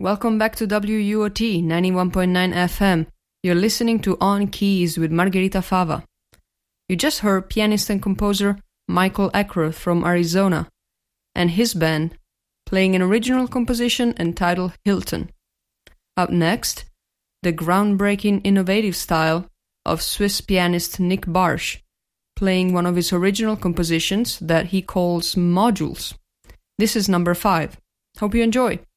Welcome back to WUOT 91.9 FM. You're listening to On Keys with Margherita Fava. You just heard pianist and composer Michael Eckroth from Arizona and his band playing an original composition entitled Hilton. Up next, the groundbreaking innovative style of Swiss pianist Nick Barsh, playing one of his original compositions that he calls modules. This is number 5. Hope you enjoy.